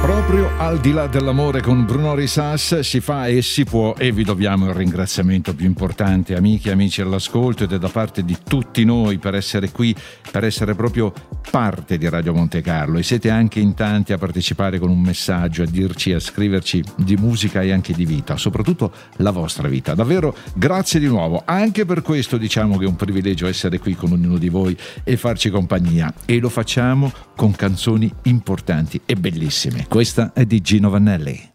Proprio al di là dell'amore con Bruno Risas si fa e si può, e vi dobbiamo il ringraziamento più importante, amiche e amici all'ascolto, ed è da parte di tutti noi per essere qui, per essere proprio parte di Radio Monte Carlo, e siete anche in tanti a partecipare con un messaggio, a dirci, a scriverci di musica e anche di vita, soprattutto la vostra vita. Davvero grazie di nuovo, anche per questo diciamo che è un privilegio essere qui con ognuno di voi e farci compagnia, e lo facciamo con canzoni importanti e bellissime. Questa è di Gino Vannelli.